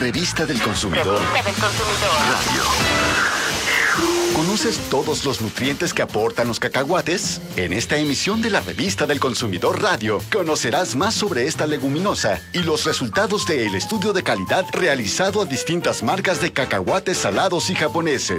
Revista del Consumidor. Radio. ¿Conoces todos los nutrientes que aportan los cacahuates? En esta emisión de la Revista del Consumidor Radio, conocerás más sobre esta leguminosa y los resultados del estudio de calidad realizado a distintas marcas de cacahuates salados y japoneses.